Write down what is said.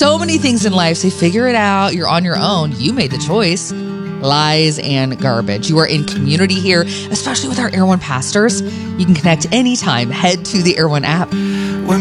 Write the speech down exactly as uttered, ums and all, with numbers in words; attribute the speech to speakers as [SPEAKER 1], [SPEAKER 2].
[SPEAKER 1] So many things in life say, figure it out. You're on your own. You made the choice. Lies and garbage. You are in community here, especially with our Air One pastors. You can connect anytime. Head to the Air One app